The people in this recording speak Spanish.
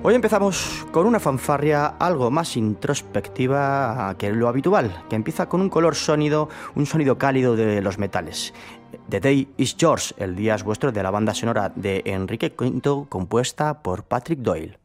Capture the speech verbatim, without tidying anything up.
Hoy empezamos con una fanfarria algo más introspectiva que lo habitual, que empieza con un color sólido, un sonido cálido de los metales. The Day is Yours, el día es vuestro, de la banda sonora de Enrique Quinto, compuesta por Patrick Doyle.